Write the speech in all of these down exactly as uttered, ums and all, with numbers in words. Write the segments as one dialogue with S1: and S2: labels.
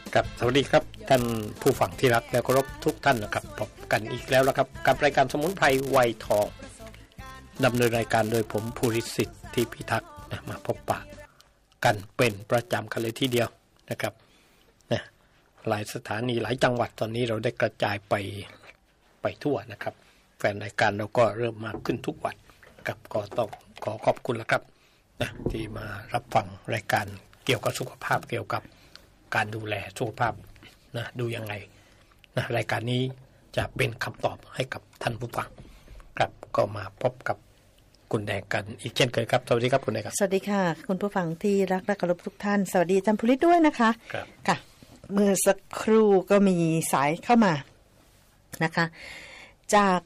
S1: ครับสวัสดีครับท่านผู้ฟังที่รักและเคารพทุกท่านนะครับพบกันอีกแล้วละครับกับรายการสมุนไพรไวทองดำเนินรายการโดยผมภูริสิทธิ์ที่พิทักษ์นะมาพบปะกันเป็นประจำกันเลยทีเดียวนะครับนะหลายสถานีหลายจังหวัดตอนนี้เราได้กระจายไปไปทั่วนะครับแฟนรายการเราก็เริ่มมากขึ้นทุกวันกับก็ต้องขอขอบคุณละครับนะที่มารับฟังรายการเกี่ยวกับสุขภาพเกี่ยวกับการดูแลสุขภาพนะดูยังไงนะรายการนี้จะเป็นคำตอบให้กับท่านผู้ฟังครับก็มาพบกับคุณแดงกันอีกเช่นเคยครับสวัสดีครับคุณแดงครับ
S2: สวัสดีค่ะคุณผู้ฟังที่รักและเคารพทุกท่านสวัสดีอาจารย์ภูริด้วยนะคะ
S1: ครับ
S2: ค่ะเมื่อสักครู่ก็มีสายเข้ามานะคะจาก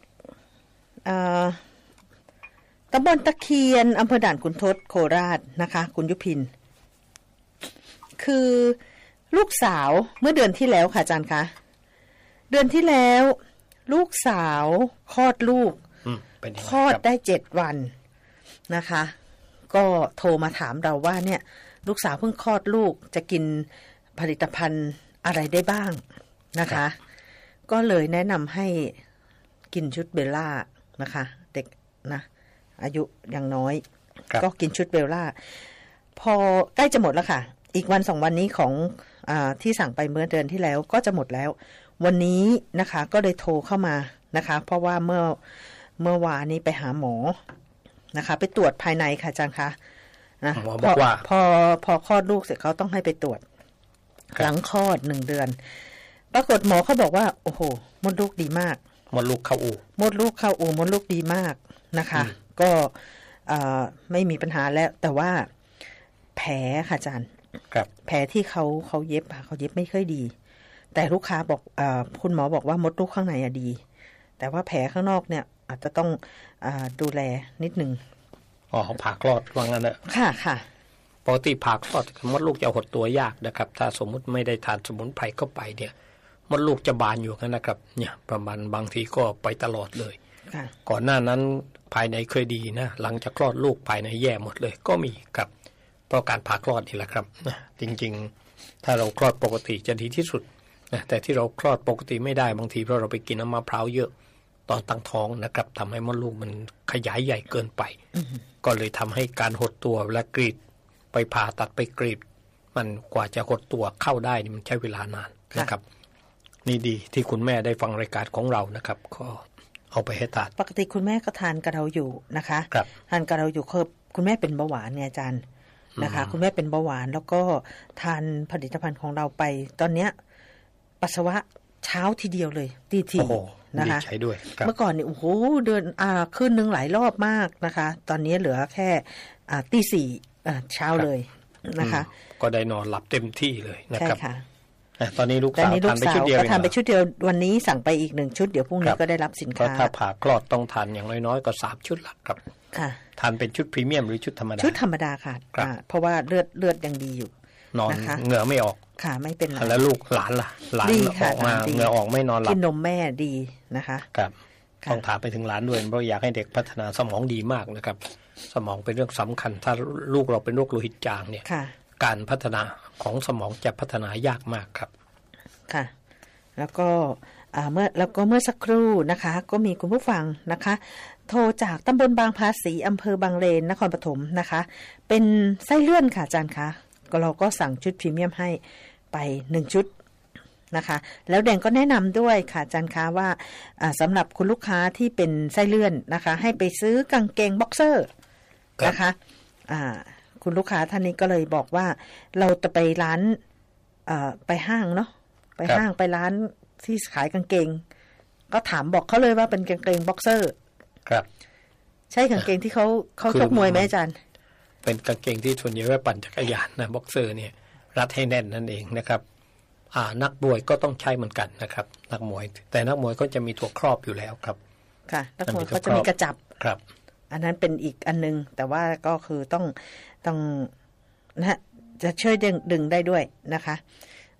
S2: ตำบลตะเคียนอำเภอด่านขุนทดโคราชนะคะคุณยุพินคือลูกสาวเมื่อเดือนที่แล้วค่ะอาจารย์คะเดือนที่แล้วลูกสาวคลอดลูกคลอดได้เจ็ดวันนะคะก็โทรมาถามเราว่าเนี่ยลูกสาวเพิ่งคลอดลูกจะกินผลิตภัณฑ์อะไรได้บ้างนะคะก็เลยแนะนำให้กินชุดเบลล่านะคะเด็กนะอายุยังน้อยก็กินชุดเบลล่าพอใกล้จะหมดแล้วค่ะอีกวันสองวันนี้ของอ่าที่สั่งไปเมื่อเดือนที่แล้วก็จะหมดแล้ววันนี้นะคะก็เลยโทรเข้ามานะคะเพราะว่าเมื่อเมื่อวานนี้ไปหาหมอนะคะไปตรวจภายในค่ะอาจารย์คะนะ
S1: หมอบอกว่า
S2: พอพอคลอดลูกเสร็จเขาต้องให้ไปตรวจหลังคลอดหนึ่งเดือนปรากฏหมอเขาบอกว่าโอ้โหมดลูกดีมาก
S1: มดลูกเข้าอู่
S2: มดลูกเข้าอู่มดลูกดีมากนะคะก็ไม่มีปัญหาแล้วแต่ว่าแผลค่ะอาจารย์แผลที่เขาเขาเย็บเขาเย็บไม่ค่อยดีแต่ลูกค้าบอกอคุณหมอบอกว่ามดลูกข้างในอะดีแต่ว่าแผลข้างนอกเนี่ยอาจจะต้องอดูแลนิดนึง
S1: อ๋อผ่าคลอดว่างั้นนะ
S2: ค่ะค่ะ
S1: ปกติผ่าคลอดมดลูกจะหดตัวยากนะครับถ้าสมมุติไม่ได้ทานสมุนไพรเข้าไปเนี่ยมดลูกจะบานอยู่กันนะครับเนี่ยประมาณบางทีก็ไปตลอดเลยก่อนหน้านั้นภายในเคยดีนะหลังจากคลอดลูกภายในแย่หมดเลยก็มีครับเพราะการผ่าคลอดนี่แหละครับนะจริงๆถ้าเราคลอดปกติจะดีที่สุดนะแต่ที่เราคลอดปกติไม่ได้บางทีเพราะเราไปกินน้ำมะพร้าวเยอะตอนตั้งท้องนะครับทำให้มดลูกมันขยายใหญ่เกินไปก็เลยทำให้การหดตัวและกรีดไปผ่าตัดไปกรีดมันกว่าจะหดตัวเข้าได้นี่มันใช้เวลานานนะครับนี่ดีที่คุณแม่ได้ฟังรายการของเรานะครับก็เอาไปให้ทาน
S2: ปกติคุณแม่ก็ทานกับเราอยู่นะคะทานกับเราอยู่คือคุณแม่เป็นเบาหวานไงอาจารย์นะคะคุณแม่เป็นเบาหวานแล้วก็ทานผลิตภัณฑ์ของเราไปตอนเนี้ยปัสสาวะเช้าทีเดียวเลยตีทีนะคะ
S1: ใช้ด้วย
S2: เมื่อก่อนนี่โอ้โหเดินอ่าคืนนึงหลายรอบมากนะคะตอนนี้เหลือแค่อ่าตีสี่อ่าเช้าเลยนะคะ
S1: ก็ได้นอนหลับเต็มที่เลยนะครับ
S2: ใช่ค่ะ
S1: ตอนนี้ลูกสาวทานไปชุดเดียว
S2: ก็ทานไปชุดเดียววันนี้สั่งไปอีกหนึ่งชุดเดี๋ยวพรุ่งนี้ก็ได้รับสินค้า
S1: ถ้าผ่าคลอดต้องทานอย่างน้อยๆก็สามชุดหลักครับ
S2: ค่ะ
S1: ทานเป็นชุดพรีเมียมหรือชุดธรรมดา
S2: ชุดธรรมดาค่ะเพราะว่าเลือดเลือดยังดีอยู่
S1: นอนเหงื่อไม่ออก
S2: ค่ะไม่เป็นไร
S1: แล้วลูกหลานล่ะหลานออกมาเหงื่อออกไม่นอนหลับ
S2: กินนมแม่ดีนะคะ
S1: ครับต้องถามไปถึงหลานด้วยเพราะอยากให้เด็กพัฒนาสมองดีมากนะครับสมองเป็นเรื่องสำคัญถ้าลูกเราเป็นโรคโลหิตจางเนี่ยการพัฒนาของสมองจะพัฒนายากมากครับ
S2: ค่ะแล้วก็เมื่อแล้วก็เมื่อสักครู่นะคะก็มีคุณผู้ฟังนะคะโทรจากตำบลบางภาษีอำเภอบางเลนนครปฐมนะคะเป็นไส้เลื่อนค่ะอาจารย์คะก็เราก็สั่งชุดพรีเมียมให้ไปหนึ่งชุดนะคะแล้วแดงก็แนะนำด้วยค่ะอาจารย์คะว่าสำหรับคุณลูกค้าที่เป็นไส้เลื่อนนะคะให้ไปซื้อกางเกงบ็อกเซอร์นะคะคุณลูกค้าท่านนี้ก็เลยบอกว่าเราจะไปร้านไปห้างเนาะไปห้างไปร้านที่ขายกางเกงก็ถามบอกเขาเลยว่าเป็นกางเกงบ็อกเซอร์
S1: ครับ
S2: ใช่กางเกงที่เขาเขาชกมวยไหมอาจารย์
S1: เป็นกางเกงที่ส่วนใหญ่ไว้ปั่นจักรยานนะบ็อกเซอร์เนี่ยรัดให้แน่นนั่นเองนะครับอ่านักมวยก็ต้องใช้เหมือนกันนะครับนักมวยแต่นักมวยก็จะมีตัวครอบอยู่แล้วครับ
S2: ค่ะนักมวยก็จะมีกระจับ
S1: ครับ
S2: อันนั้นเป็นอีกอันนึงแต่ว่าก็คือต้องต้องนะจะช่วยดึงดึงได้ด้วยนะคะ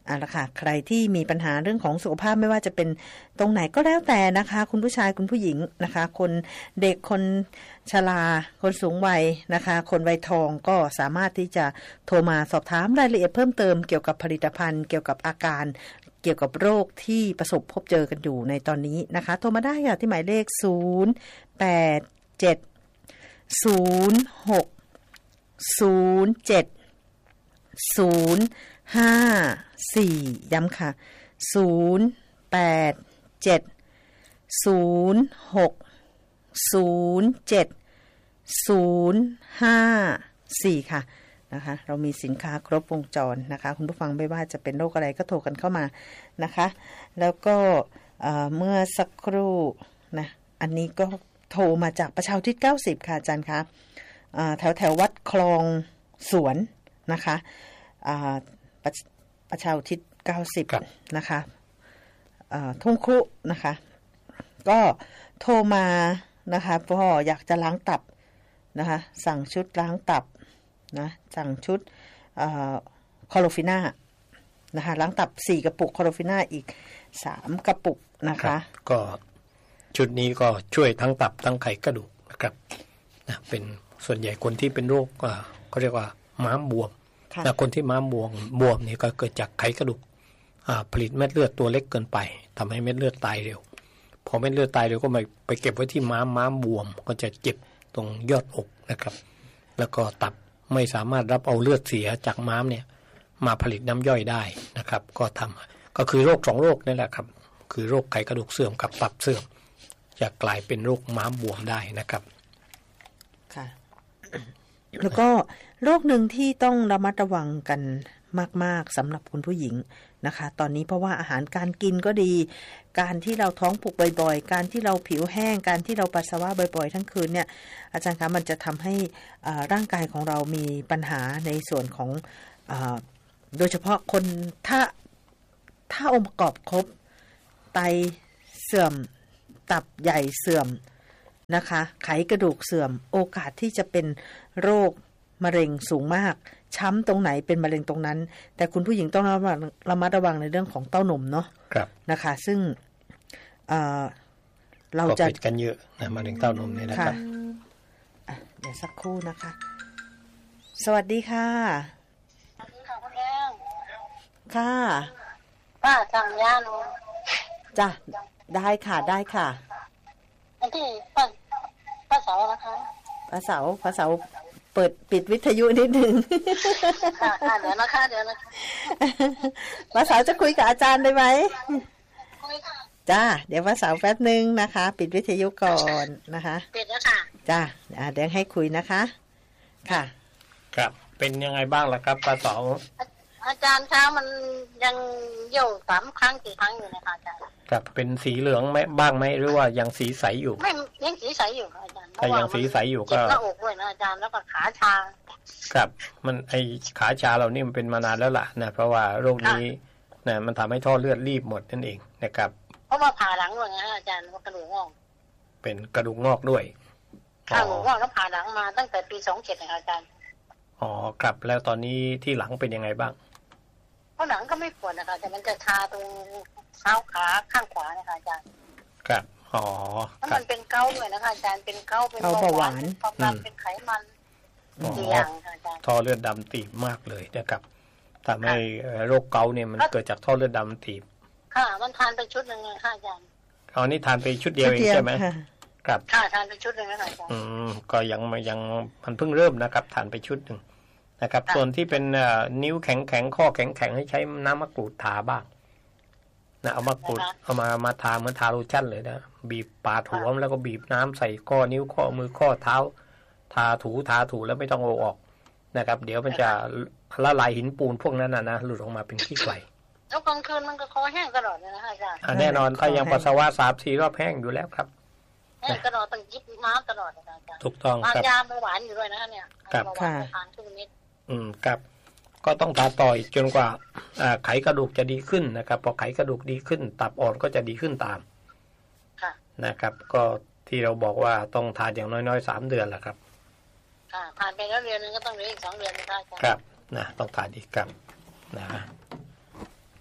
S2: เอาละค่ะใครที่มีปัญหาเรื่องของสุขภาพไม่ว่าจะเป็นตรงไหนก็แล้วแต่นะคะคุณผู้ชายคุณผู้หญิงนะคะคนเด็กคนชราคนสูงวัยนะคะคนวัยทองก็สามารถที่จะโทรมาสอบถามรายละเอียดเพิ่มเติมเกี่ยวกับผลิตภัณฑ์เกี่ยวกับอาการเกี่ยวกับโรคที่ประสบพบเจอกันอยู่ในตอนนี้นะคะโทรมาได้ค่ะที่หมายเลขศูนย์ แปด เจ็ด ศูนย์ หก ศูนย์ เจ็ด ศูนย์ ห้า สี่ ย้ำค่ะศูนย์ แปด เจ็ด ศูนย์ หก ศูนย์ เจ็ด ศูนย์ ห้า สี่ค่ะนะคะเรามีสินค้าครบวงจรนะคะคุณผู้ฟังไม่ว่าจะเป็นโรคอะไรก็โทรกันเข้ามานะคะแล้วก็เมื่อสักครู่นะอันนี้ก็โทรมาจากประชาอุทิศเก้าสิบค่ะอาจารย์คะแถวแถววัดคลองสวนนะคะประประชาอุทิศเก้าสิบนะคะทุ่งครุนะคะก็โทรมานะคะพ่ออยากจะล้างตับนะคะสั่งชุดล้างตับนะสั่งชุดคอโลฟิน่านะคะล้างตับสี่กระปุกคอโลฟิน่าอีกสามกระปุกนะคะ
S1: ก็ชุดนี้ก็ช่วยทั้งตับทั้งไขกระดูกนะครับนะเป็นส่วนใหญ่คนที่เป็นโรคเขาเรียกว่าม้ามบวมนะคนที่ม้ามบวมบวมนี่ก็เกิดจากไขกระดูกผลิตเม็ดเลือดตัวเล็กเกินไปทำให้เม็ดเลือดตายเร็วพอเม็ดเลือดตายเร็วก็ไปไปเก็บไว้ที่ม้ามม้ามบวมก็จะเจ็บตรงยอดอกนะครับแล้วก็ตับไม่สามารถรับเอาเลือดเสียจากม้ามเนี่ยมาผลิตน้ำย่อยได้นะครับก็ทำก็คือโรคสองโรคนี่แหละครับคือโรคไขกระดูกเสื่อมกับตับเสื่อมจะกลายเป็นโรคม้ามบวมได้นะครับ
S2: ค่ะแล้วก็โรคหนึ่งที่ต้องระมัดระวังกันมากๆสำหรับคุณผู้หญิงนะคะตอนนี้เพราะว่าอาหารการกินก็ดีการที่เราท้องผูกบ่อยๆการที่เราผิวแห้งการที่เราปัสสาวะบ่อยๆทั้งคืนเนี่ยอาจารย์คะมันจะทำให้ร่างกายของเรามีปัญหาในส่วนของโดยเฉพาะคนถ้าถ้าองค์ประกอบครบไตเสื่อมตับใหญ่เสื่อมนะคะไขกระดูกเสื่อมโอกาสที่จะเป็นโรคมะเร็งสูงมากช้ำตรงไหนเป็นมะเร็งตรงนั้นแต่คุณผู้หญิงต้องระมัดระมัดระวังในเรื่องของเต้านมเนาะนะคะซึ่ง เอ่อเราจะ
S1: ติดกันเยอะนะมะเร็งเต้านมเนี่ยนะครับ
S2: อ่ะเดี๋ยวสักครู่นะคะสวัสดีค่ะ
S3: สวัสดีค่ะคุณแดง
S2: ค่ะ
S3: ป้าสั่งยาหนู
S2: จ้ะได้ค่ะได้ค่ะ
S3: อันที่ป้าป้าเสานะคะ
S2: ป้าเสาป้าเสาเปิดปิดวิทยุนิดนึง
S3: ค่ะเดี๋ยวนะคะเดี๋ยวนะคะ
S2: ป้าเสาจะคุยกับอาจารย์ได้ไหม
S3: คุยค่ะ
S2: จ้าเดี๋ยวป้าเสาแป๊บนึงนะคะปิดวิทยุก่อนนะคะ
S3: ปิดแล้วค่ะ
S2: จ้าเดี๋ยวให้คุยนะคะค่ะ
S1: ครับเป็นยังไงบ้างล่ะครับป้าเสา
S3: อาจารย์คะมันยังโยกสามครั้งกี่ครั้งอยู่นะคะอาจารย์
S1: ครับเป็นสีเหลืองไหมบ้างไหมหรือว่ายังสีใสอยู่
S3: ไม่ยังสีใสอยู่อาจารย์
S1: ถ้ายังสีใสอยู่ก็
S3: หน้าอกด้วยนะอาจารย์แล้วก็ขาชา
S1: ครับมันไอขาชาเรานี่มันเป็นมานานแล้วล่ะนะเพราะว่าโรคนี้นะมันทำให้ท่อเลือดรีบหมดนั่นเองนะครับ
S3: เพราะว่าผ่าหลังด้วยนะอาจารย์ว่ากระดูกงอก
S1: เป็นกระดูกงอกด้วย
S3: กระดูกงอกแล้วผ่าหลังมาตั้งแต่ปีสองเจ็ดนะอาจารย์
S1: อ๋อครับแล้วตอนนี้ที่หลังเป็นยังไงบ้าง
S3: เพราะหลังก็ไม่ปวดนะคะแต่มันจะชาตรงเท้าขาข้างขวานะคะอาจารย์
S1: ครับอ๋อ
S3: แล้วมันเป็นเกาด้วยนะคะอาจารย์เป็นเกาเป็นเบาหวานความดันเป็นไขมันสี่อย่างอาจารย์
S1: ท่อเลือดดำตีบมากเลยนะครับทำให้โรคเกาเนี่ยมันเกิดจากท่อเลือดดำตีบ
S3: ค่ะมันทานไปชุดหนึ่งเลยค่ะอาจารย์
S1: อ๋อนี่ทานไปชุดเดียวเองใช่ไหมครับ
S3: ค่ะทานไปชุดหนึ่งนะคะอาจารย์
S1: อืมก็ยังยังมันเพิ่งเริ่มนะครับทานไปชุดหนึ่งนะครับส่วนที่เป็นนิ้วแข็งแข็งข้อแข็งแข็งให้ใช้น้ำมะกรูดทาบ้างนะเอามะกรูดเอามามาทาเหมือนทาโลชั่นเลยนะบีบปาดหัวแล้วก็บีบน้ำใส่ข้อนิ้วข้อมือข้อเท้าทาถูทาถูแล้วไม่ต้องเอาออกนะครับเดี๋ยวมันจะละลายหินปูนพวกนั้นนะนะหลุดออกมาเป็นขี้ไก่
S3: แล้วกลางคืนมันก็คอแห้งตลอดเลยนะคะอาจารย์
S1: แน่นอนถ้ายังปัสสาวะสามสี่รอบแห้งอยู่แล้วครับ
S3: แห้งตลอดต้องยิบน้ำตลอดอาจารย์
S1: ถูกต้องครับ
S3: ยาเบาหวานอยู่ด้วยนะคะเนี่ย
S1: ครับ
S3: ค่ะทานทุกนิด
S1: อืมครับก็ต้องทานต่ออีกจนกว่าไขกระดูกจะดีขึ้นนะครับพอไขกระดูกดีขึ้นตับอ่อนก็จะดีขึ้นตามนะครับก็ที่เราบอกว่าต้องทานอย่างน้อยๆสามเดือนแหละครับ
S3: ค่ะทานไปแล้วเดือนนึงก็ต้องเหลืออีกสองเดือนนะคะ
S1: ครับนะต้องทานอีกครับนะ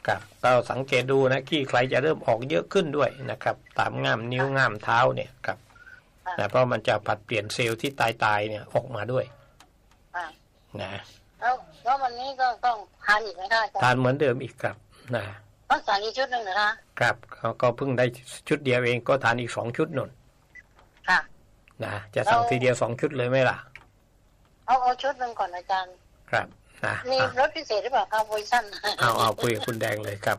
S1: ครับเราสังเกตดูนะขี้ใครจะเริ่มออกเยอะขึ้นด้วยนะครับตามง่ามนิ้วง่ามเท้าเนี่ยครับนะเพราะมันจะผัดเปลี่ยนเซลล์ที่ตายตายเนี่ยออกมาด้วยนะ
S3: แล้วแล้ววันนี้ก็ต้องทานอีกไหมคะอาจารย์
S1: ทานเหมือนเดิมอีกครับนะ
S3: ต้องสั่งอีกชุดหนึ่งนะคะ
S1: ครับเขาก็เพิ่งได้ชุดเดียวเองก็ทานอีกสองชุดนุ่น
S3: ค่ะ
S1: นะจะสั่งทีเดียวสองชุดเลยไหมล่ะ
S3: เอาเอาชุดหนึ่งก่อนอาจารย์
S1: ครับนะ
S3: มีรถพิเศษหรือเปล่าครับโปรโมชั่น
S1: เอาเอาคุยกับคุณแดงเลยครับ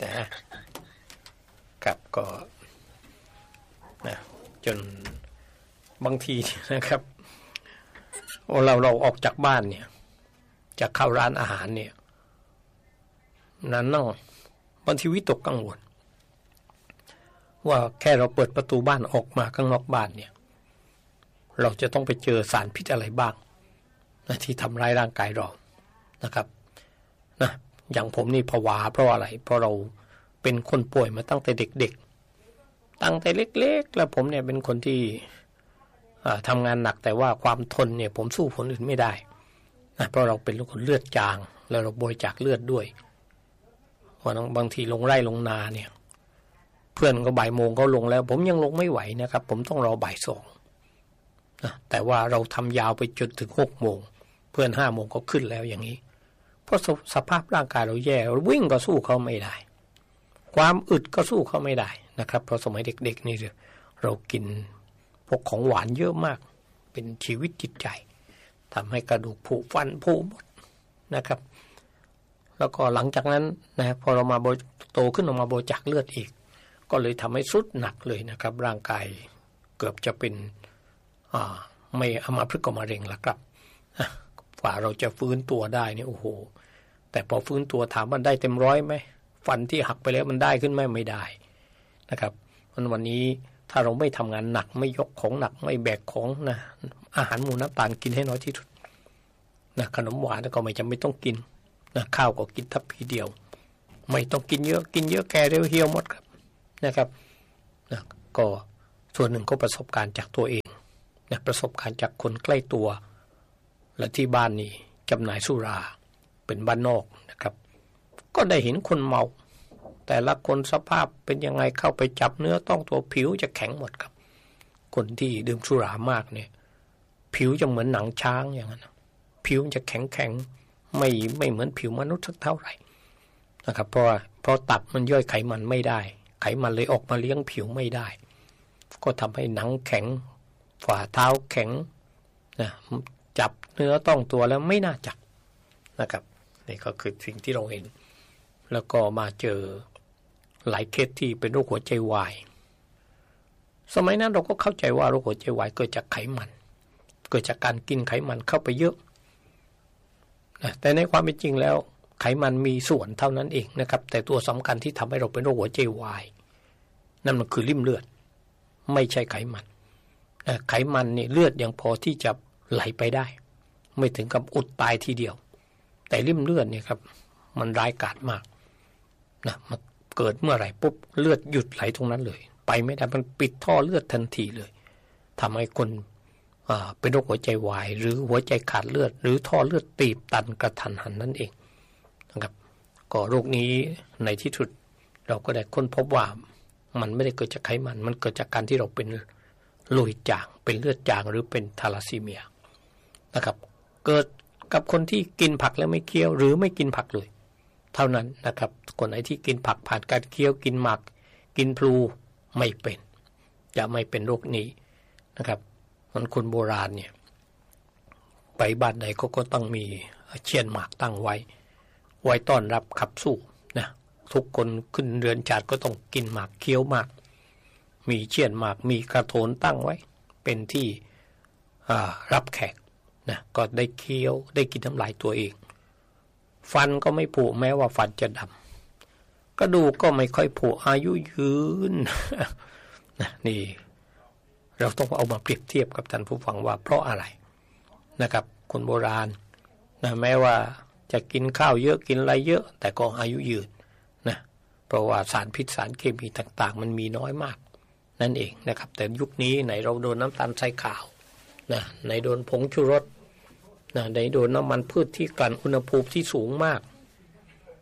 S1: นะครับก็นะจนบางทีนะครับเราเราออกจากบ้านเนี่ยจะเข้าร้านอาหารเนี่ยนั่นน้องบางทีวิตกกังวลว่าแค่เราเปิดประตูบ้านออกมาข้างนอกบ้านเนี่ยเราจะต้องไปเจอสารพิษอะไรบ้างนะที่ทำร้ายร่างกายเรานะครับนะอย่างผมนี่ผวาเพราะอะไรเพราะเราเป็นคนป่วยมาตั้งแต่เด็กๆตั้งแต่เล็กๆแล้วผมเนี่ยเป็นคนที่ทำงานหนักแต่ว่าความทนเนี่ยผมสู้คนอื่นไม่ได้นะเพราะเราเป็นคนเลือดจางแล้วเราบริจาคเลือดด้วยวันบางทีลงไร่ลงนาเนี่ยเพื่อนก็บ่ายโมงเขาลงแล้วผมยังลงไม่ไหวนะครับผมต้องรอบ่ายสองนะแต่ว่าเราทำยาวไปจนถึงหกโมงเพื่อนห้าโมงก็ขึ้นแล้วอย่างนี้เพราะสภาพร่างกายเราแย่วิ่งก็สู้เขาไม่ได้ความอึดก็สู้เขาไม่ได้นะครับเพราะสมัยเด็กๆนี่เรากินพวกของหวานเยอะมากเป็นชีวิตจิตใจทำให้กระดูกผุฟันผุหมดนะครับแล้วก็หลังจากนั้นนะพอเรามาโตขึ้นออกมาบริจาคเลือดอีกก็เลยทำให้สุดหนักเลยนะครับร่างกายเกือบจะเป็นอ่าไม่อัมพฤกษ์ก็มะเร็งละครับกว่าเราจะฟื้นตัวได้เนี่ยโอ้โหแต่พอฟื้นตัวถามมันได้เต็มร้อยไหมฟันที่หักไปแล้วมันได้ขึ้นไหมไม่ได้นะครับวันวันนี้ถ้าเราไม่ทำงานหนักไม่ยกของหนักไม่แบกของนะอาหารหมูน้ำตาลกินให้น้อยที่สุดนะขนมหวานก็ไม่จำไม่ต้องกินนะข้าวก็กินทัพพีเดียวไม่ต้องกินเยอะกินเยอะแก่เร็วเหี่ยวหมดครับนะครับนะก็ส่วนหนึ่งก็ประสบการณ์จากตัวเองนะประสบการณ์จากคนใกล้ตัวและที่บ้านนี่จำหน่ายสุราเป็นบ้านนอกนะครับก็ได้เห็นคนเมาแต่ละคนสภาพเป็นยังไงเข้าไปจับเนื้อต้องตัวผิวจะแข็งหมดครับคนที่ดื่มสุรามากเนี่ยผิวจะเหมือนหนังช้างอย่างนั้นผิวจะแข็งแข็งไม่ไม่เหมือนผิวมนุษย์สักเท่าไหร่นะครับเพราะเพราะตับมันย่อยไขมันไม่ได้ไขมันเลยออกมาเลี้ยงผิวไม่ได้ก็ทำให้หนังแข็งฝ่าเท้าแข็งนะจับเนื้อต้องตัวแล้วไม่น่าจับนะครับนี่ก็คือสิ่งที่เราเห็นแล้วก็มาเจอหลายเคสที่เป็นโรคหัวใจวายสมัยนั้นเราก็เข้าใจว่าโรคหัวใจวายเกิดจากไขมันเกิดจากการกินไขมันเข้าไปเยอะนะแต่ในความเป็นจริงแล้วไขมันมีส่วนเท่านั้นเองนะครับแต่ตัวสำคัญที่ทำให้เราเป็นโรคหัวใจวายนั่นมันคือริ่มเลือดไม่ใช่ไขมันนะไขมันนี่เลือดยังพอที่จะไหลไปได้ไม่ถึงกับอุดตายทีเดียวแต่ริ่มเลือดเนี่ยครับมันร้ายกาจมากนะมันเกิดเมื่อไหร่ปุ๊บเลือดหยุดไหลตรงนั้นเลยไปไม่ได้มันปิดท่อเลือดทันทีเลยทำให้คนเป็นโรคหัวใจวายหรือหัวใจขาดเลือดหรือท่อเลือดตีบตันกระทันหันนั่นเองนะครับก็โรคนี้ในที่สุดเราก็ได้ค้นพบว่ามันไม่ได้เกิดจากไขมันมันเกิดจากการที่เราเป็นโลหิตจางเป็นเลือดจางหรือเป็นทาลัสซีเมียนะครับเกิดกับคนที่กินผักแล้วไม่เคี้ยวหรือไม่กินผักเลยเท่านั้นนะครับคนไหนที่กินผักผ่านการเคี้ยวกินหมักกินพลูไม่เป็นจะไม่เป็นโรคนี้นะครับมันคนโบราณเนี่ยไปบ้านใดเขาก็ต้องมีเชียนหมากตั้งไว้ไว้ต้อนรับขับสู้นะทุกคนขึ้นเรือนจาดก็ต้องกินหมากเคี้ยวหมากมีเชียนหมากมีกระโถนตั้งไว้เป็นที่รับแขกนะก็ได้เคี้ยวได้กินน้ำลายตัวเองฟันก็ไม่ผุแม้ว่าฟันจะดำกระดูกก็ไม่ค่อยผุอายุยืนนะนี่เราต้องเอามาเปรียบเทียบกับท่านผู้ฟังว่าเพราะอะไรนะครับคนโบราณนะแม้ว่าจะกินข้าวเยอะกินอะไรเยอะแต่ก็อายุยืนนะเพราะว่าสารพิษสารเคมีต่างๆมันมีน้อยมากนั่นเองนะครับแต่ยุคนี้ไหนเราโดนน้ำตาลทรายขาวนะไหนโดนผงชูรสนะไหนโดนน้ำมันพืชที่กลั่นอุณหภูมิที่สูงมาก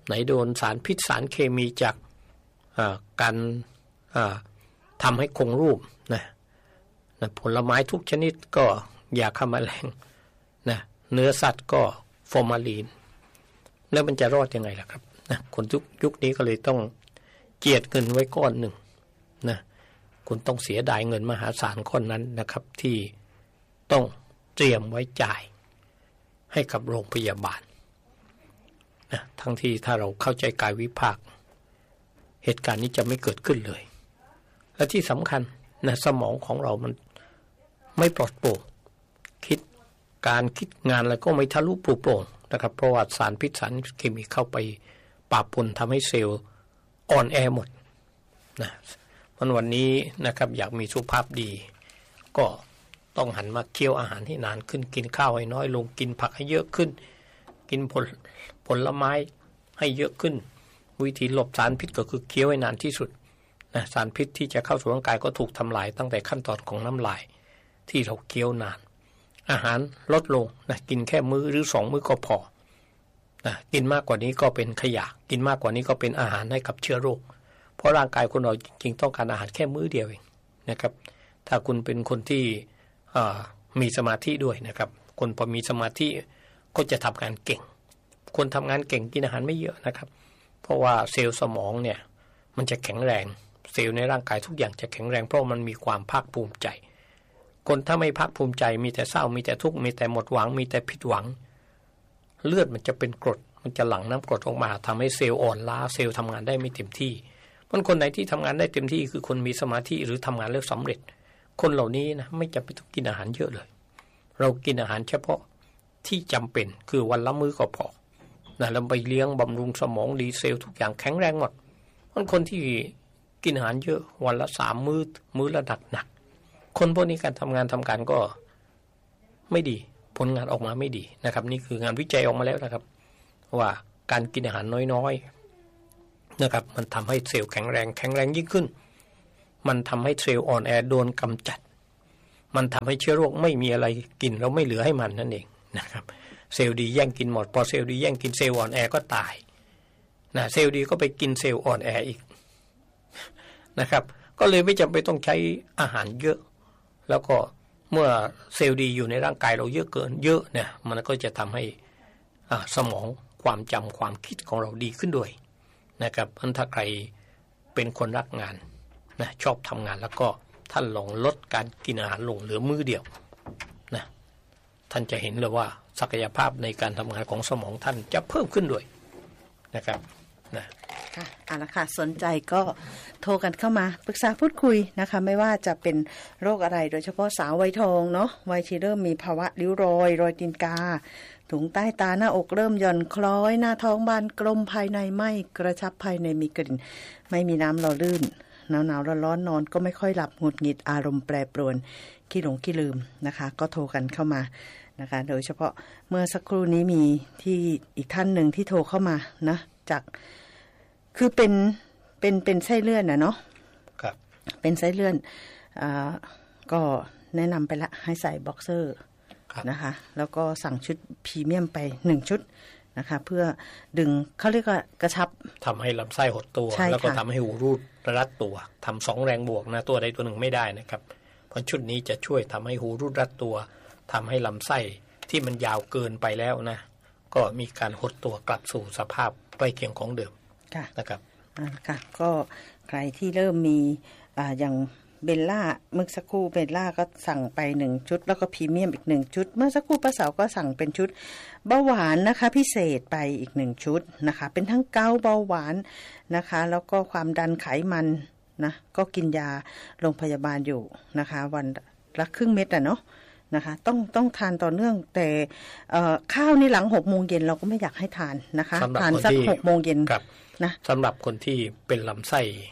S1: ไหนโดนสารพิษสารเคมีจากการทำให้คงรูปนะนะผลไม้ทุกชนิดก็ยาฆ่าแมลงนะเนื้อสัตว์ก็ฟอร์มาลีนแล้วมันจะรอดยังไงล่ะครับนะคนยุคยุคนี้ก็เลยต้องเจียดเงินไว้ก้อนหนึ่งนะคุณต้องเสียดายเงินมหาศาลก้อนนั้นนะครับที่ต้องเตรียมไว้จ่ายให้กับโรงพยาบาลนะทั้งที่ถ้าเราเข้าใจกายวิภาคเหตุการณ์นี้จะไม่เกิดขึ้นเลยและที่สำคัญนะสมองของเรามันไม่ปลอดโปร่งคิดการคิดงานอะไรก็ไม่ทะลุปลุกโปร่งนะครับเพราะว่าสารพิษสารเคมีเข้าไปปะปนทำให้เซลล์อ่อนแอหมดนะวันวันนี้นะครับอยากมีสุขภาพดีก็ต้องหันมาเคี้ยวอาหารให้นานขึ้นกินข้าวให้น้อยลงกินผักให้เยอะขึ้นกินผลผลไม้ให้เยอะขึ้นวิธีหลบสารพิษก็คือเคี้ยวให้นานที่สุดนะสารพิษที่จะเข้าสู่ร่างกายก็ถูกทำลายตั้งแต่ขั้นตอนของน้ำลายที่เราเคี้ยวนานอาหารลดลงนะกินแค่มื้อหรือสองมื้อก็พอนะกินมากกว่านี้ก็เป็นขยะกินมากกว่านี้ก็เป็นอาหารให้กับเชื้อโรคเพราะร่างกายคนเราจริงๆต้องการอาหารแค่มื้อเดียวเองนะครับถ้าคุณเป็นคนที่มีสมาธิด้วยนะครับคนพอมีสมาธิก็จะทำงานเก่งคนทำงานเก่งกินอาหารไม่เยอะนะครับเพราะว่าเซลล์สมองเนี่ยมันจะแข็งแรงเซลล์ในร่างกายทุกอย่างจะแข็งแรงเพราะมันมีความภาคภูมิใจคนถ้าไม่ภาคภูมิใจมีแต่เศร้ามีแต่ทุกข์มีแต่หมดหวังมีแต่ผิดหวังเลือดมันจะเป็นกรดมันจะหลั่งน้ำกรดออกมาทำให้เซลล์อ่อนล้าเซลล์ทำงานได้ไม่เต็มที่มันคนไหนที่ทำงานได้เต็มที่คือคนมีสมาธิหรือทำงานแล้วสำเร็จคนเหล่านี้นะไม่จำเป็นต้องกินอาหารเยอะเลยเรากินอาหารเฉพาะที่จำเป็นคือวันละมื้อก็พอนะเราไปเลี้ยงบำรุงสมองดีเซลล์ทุกอย่างแข็งแรงหมดมันคนที่กินอาหารเยอะวันละสามมื้อมื้อละหนักหนักคนพวกนี้การทำงานทำการก็ไม่ดีผลงานออกมาไม่ดีนะครับนี่คืองานวิจัยออกมาแล้วนะครับว่าการกินอาหารน้อยๆนะครับมันทำให้เซลล์แข็งแรงแข็งแรงยิ่งขึ้นมันทำให้เซลล์อ่อนแอโดนกำจัดมันทำให้เชื้อโรคไม่มีอะไรกินแล้วไม่เหลือให้มันนั่นเองนะครับเซลล์ดีแย่งกินหมดพอเซลล์ดีแย่งกินเซลล์อ่อนแอก็ตายนะเซลล์ดีก็ไปกินเซลล์อ่อนแออีกนะครับก็เลยไม่จำเป็นต้องใช้อาหารเยอะแล้วก็เมื่อเซลล์ดีอยู่ในร่างกายเราเยอะเกินเยอะเนี่ยมันก็จะทำให้สมองความจำความคิดของเราดีขึ้นด้วยนะครับเพราะถ้าใครเป็นคนรักงานนะชอบทำงานแล้วก็ท่านลองลดการกินอาหารลงเหลือมื้อเดียวนะท่านจะเห็นเลยว่าศักยภาพในการทำงานของสมองท่านจะเพิ่มขึ้นด้วยนะครับนะ
S2: ค่ะเอาละค่ะสนใจก็โทรกันเข้ามาปรึกษาพูดคุยนะคะไม่ว่าจะเป็นโรคอะไรโดยเฉพาะสาววัยทองเนาะวัยที่เริ่มมีภาวะริ้วรอยรอยตีนกาถุงใต้ตาหน้าอกเริ่มหย่อนคล้อยหน้าท้องบานกลมภายในไม่กระชับภายในมีกลิ่นไม่มีน้ำหล่อลื่นหนาวหนาวร้อนๆนอนก็ไม่ค่อยหลับหงุดหงิดอารมณ์แปรปรวนขี้หลงขี้ลืมนะคะก็โทรกันเข้ามานะคะโดยเฉพาะเมื่อสักครู่นี้มีที่อีกท่านหนึ่งที่โทรเข้ามานะจากคือเป็นเป็นเป็นไส้เลื่อนนะเนาะ
S1: ครับ
S2: เป็นไส้เลื่อนอ่าก็แนะนำไปละให้ใส่บ็อกเซอร์นะคะแล้วก็สั่งชุดพรีเมียมไปหนึ่งชุดนะคะเพื่อดึงเขาเรียกว่ากระชับ
S1: ทำให้ลำไส้หดตัวแล้วก็ทำให้หูรูดรัดตัวทำสองแรงบวกนะตัวใดตัวหนึ่งไม่ได้นะครับเพราะชุดนี้จะช่วยทำให้หูรูดรัดตัวทำให้ลำไส้ที่มันยาวเกินไปแล้วนะก็มีการหดตัวกลับสู่สภาพใกล้เคียงของเดิมนะครับ
S2: อ่าค่ะก็ใครที่เริ่มมีอ่าอย่างเบลล่าเมื่อสักครู่เบลล่าก็สั่งไปหนึ่งชุดแล้วก็พรีเมียมอีกหนึ่งชุดเมื่อสักครู่ป้าสาวก็สั่งเป็นชุดเบาหวานนะคะพิเศษไปอีกหนึ่งชุดนะคะเป็นทั้งเกาเบาหวานนะคะแล้วก็ความดันไขมันนะก็กินยาโรงพยาบาลอยู่นะคะวันละครึ่งเม็ดอ่ะเนาะนะคะต้องต้องทานต่อเนื่องแต่ข้าวนี่หลังหกโมงเย็นเราก็ไม่อยากให้ทานนะคะทานสักหกโมงเย็น
S1: นะสำหรับคนที่เป็นลำไส้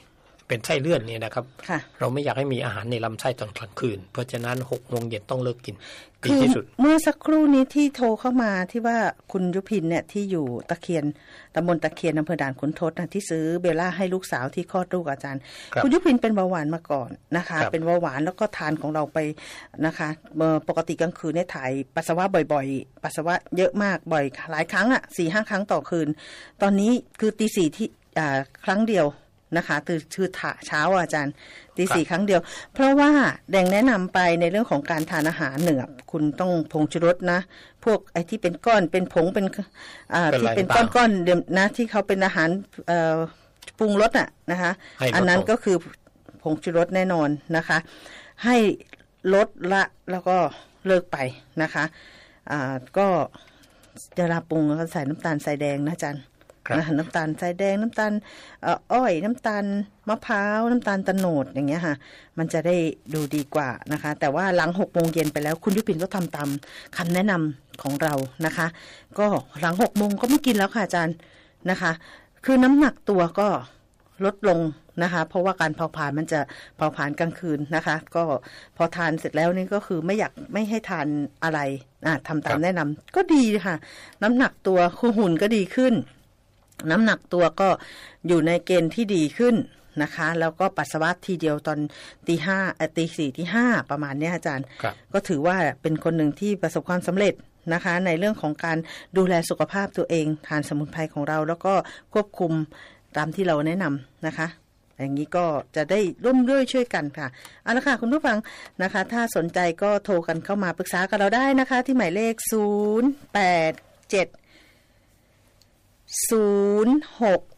S1: เป็นไส้เลื่อนเนี่ยนะครับ
S2: เรา
S1: ไม่อยากให้มีอาหารในลำไส้ตอนกลางคืนเพราะฉะนั้นหกโมงเย็นต้องเลิกกินดีที่สุด
S2: เมื่อสักครู่นี้ที่โทรเข้ามาที่ว่าคุณยุพินเนี่ยที่อยู่ตะเคียนตำบลตะเคียนอำเภอด่านขุนทดนะที่ซื้อเบลล่าให้ลูกสาวที่คลอดลูกอาจารย์
S1: ค,
S2: คุณยุพินเป็นเบาหวานมาก่อนนะคะเป็นเบาหวานแล้วก็ทานของเราไปนะคะปกติกลางคืนเนี่ยถ่ายปัสสาวะบ่อยๆปัสสาวะเยอะมากบ่อยหลายครั้งอ่ะ สี่ห้า ครั้งต่อคืนตอนนี้คือตีสี่ที่อ่าครั้งเดียวนะคะคือคือเช้าอาจารย์ตีสี่ครั้งเดียวเพราะว่าแดงแนะนำไปในเรื่องของการทานอาหารหนึ่งคุณต้องผงชูรสนะพวกไอ้ที่เป็นก้อนเป็นผงเป็นอ่าที่เป็นก้อนๆเดิมนะที่เขาเป็นอาหารเอ่อปรุงรสอ่ะนะคะอันนั้นก็คือผงชูรสแน่นอนนะคะให้ลดละแล้วก็เลิกไปนะคะอ่าก็เวลาปรุงก็ใส่น้ำตาลทรายแดงนะอาจารย์น้ำตาลทรายแดงน้ำตาลอ้อยน้ำตาลมะพร้าวน้ำตาลตะโนดอย่างเงี้ยค่ะมันจะได้ดูดีกว่านะคะแต่ว่าหลังหกโมงเย็นไปแล้วคุณยุพินก็ทำตามคำแนะนำของเรานะคะก็หลังหกโมงก็ไม่กินแล้วค่ะอาจารย์นะคะคือน้ำหนักตัวก็ลดลงนะคะเพราะว่าการเผาผลาญมันจะเผาผลาญกลางคืนนะคะก็พอทานเสร็จแล้วนี่ก็คือไม่อยากไม่ให้ทานอะไรอ่ะทำตามแนะนำก็ดีค่ะน้ำหนักตัวคือหุ่นก็ดีขึ้นน้ำหนักตัวก็อยู่ในเกณฑ์ที่ดีขึ้นนะคะแล้วก็ปัสสาวะทีเดียวตอนตีห้าตีสี่ที่ห้าประมาณนี้อาจารย์ก็ถือว่าเป็นคนหนึ่งที่ประสบความสำเร็จนะคะในเรื่องของการดูแลสุขภาพตัวเองทานสมุนไพรของเราแล้วก็ควบคุมตามที่เราแนะนำนะคะอย่างนี้ก็จะได้ร่วมด้วยช่วยกันค่ะเอาละค่ะคุณผู้ฟังนะคะถ้าสนใจก็โทรกันเข้ามาปรึกษากับเราได้นะคะที่หมายเลขศูนย์ แปด เจ็ดศูนย์ หก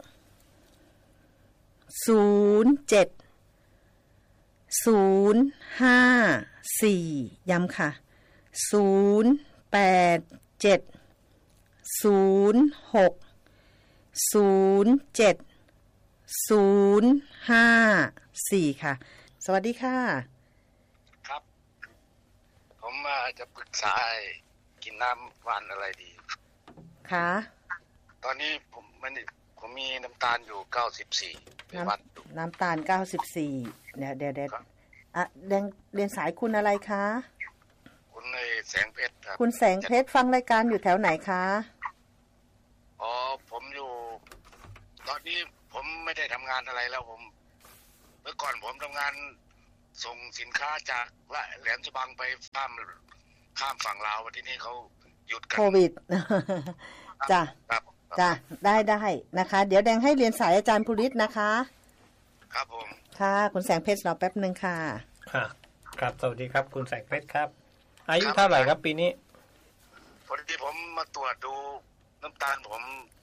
S2: ศูนย์ เจ็ด ศูนย์ ห้า สี่ ย้ำค่ะศูนย์ แปด เจ็ด ศูนย์ หก ศูนย์ เจ็ด ศูนย์ ห้า สี่ค่ะสวัสดีค่ะ
S4: ครับผมจะปรึกษากินน้ำหวานอะไรดี
S2: ค่ะ
S4: ตอนนี้ผมมันผมมีน้ำตาลอยู่เก้าสิบสี่
S2: น้ำน้ำตาลเก้าสิบสี่เดี๋ยวเดี๋ยวเดี๋ยวอ่ะเรียนเรียนสายคุณอะไรคะ
S4: คุณในแสงเพชรครับ
S2: คุณแสงเพชรฟังรายการอยู่แถวไหนคะ
S4: อ๋อผมอยู่ตอนนี้ผมไม่ได้ทำงานอะไรแล้วผมเมื่อก่อนผมทำงานส่งสินค้าจากแหลมฉบังไปข้ามข้ามฝั่งลาวที่นี่เขาหยุดกัน
S2: โควิดจ้ะจ้ะได้ได้นะคะเดี๋ยวแดงให้เรียนสายอาจารย์ภูริศนะคะ
S4: ครับผม
S2: ค่ะคุณแสงเพชรรอแป๊บนึงค่ะ
S1: ค่ะครับสวัสดีครับคุณแสงเพชรครับอายุเท่าไหร่ครับปีนี้
S4: พอดีผมมาตรวจดูน้ำตาลผม